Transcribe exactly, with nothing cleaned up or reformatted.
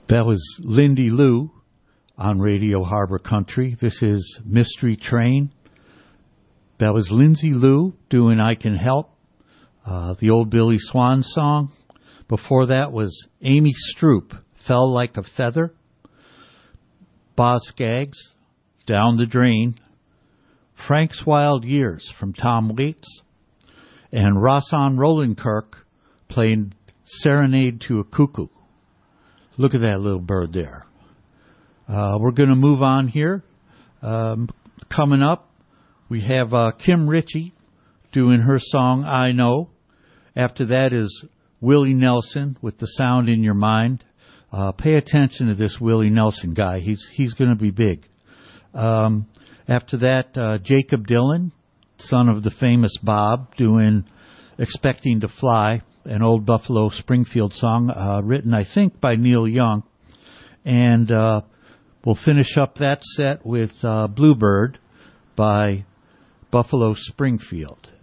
That was Lindy Lou on Radio Harbor Country. This is Mystery Train. That was Lindsay Lou doing I Can Help, uh, the old Billy Swan song. Before that was Amy Stroop, Fell Like a Feather. Boz Scaggs, Down the Drain. Frank's Wild Years from Tom Waits. And Rahsaan Roland-Kirk playing Serenade to a Cuckoo. Look at that little bird there. Uh, we're going to move on here. Um, coming up, we have uh, Kim Ritchie doing her song, I Know. After that is Willie Nelson with The Sound in Your Mind. Uh, pay attention to this Willie Nelson guy. He's he's going to be big. Um, after that, uh, Jacob Dylan, son of the famous Bob, doing Expecting to Fly, an old Buffalo Springfield song, uh, written, I think, by Neil Young. And uh, we'll finish up that set with uh, Bluebird by Buffalo Springfield.